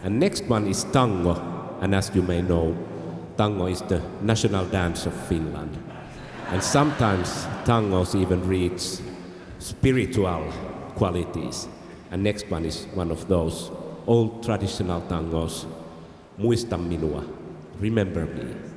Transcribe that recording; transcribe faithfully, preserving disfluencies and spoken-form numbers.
And next one is tango, and as you may know, tango is the national dance of Finland. And sometimes tangos even reach spiritual qualities. And next one is one of those old traditional tangos, Muista minua, remember me.